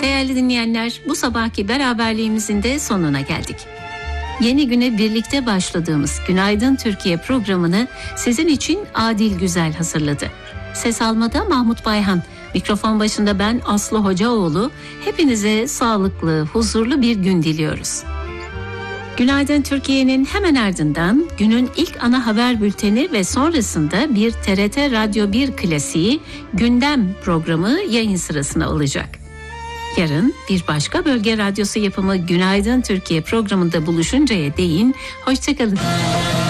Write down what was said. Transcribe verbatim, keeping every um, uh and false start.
Değerli dinleyenler, bu sabahki beraberliğimizin de sonuna geldik. Yeni güne birlikte başladığımız Günaydın Türkiye programını sizin için Adil Güzel hazırladı. Ses almada Mahmut Bayhan, mikrofon başında ben Aslı Hocaoğlu. Hepinize sağlıklı, huzurlu bir gün diliyoruz. Günaydın Türkiye'nin hemen ardından günün ilk ana haber bülteni ve sonrasında bir T R T Radyo bir klasiği Gündem programı yayın sırasına alacak. Yarın bir başka bölge radyosu yapımı Günaydın Türkiye programında buluşuncaya değin hoşçakalın.